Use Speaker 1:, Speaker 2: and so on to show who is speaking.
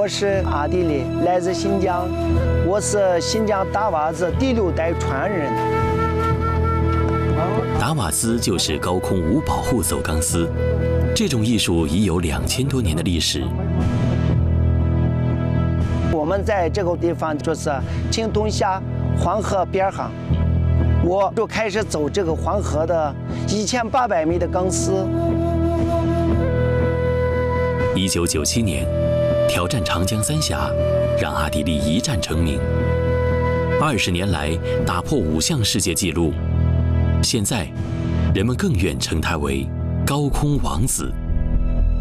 Speaker 1: 我是阿迪力，来自新疆，我是新疆达瓦兹第6代传人。
Speaker 2: 达瓦兹就是高空无保护走钢丝，这种艺术已有2000多年的历史。
Speaker 1: 我们在这个地方就是青铜峡黄河边上，我就开始走这个黄河的1800米的钢丝。
Speaker 2: 1997年，挑战长江三峡，让阿迪力一战成名。20年来，打破5项世界纪录。现在，人们更愿称他为高空王子。